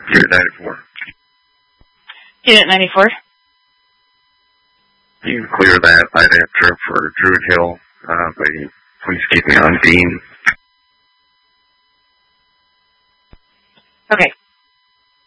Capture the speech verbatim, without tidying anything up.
Unit ninety-four. Unit ninety-four. You can clear that. I'd have for Druid Hill, uh, but please keep me on Dean. Okay.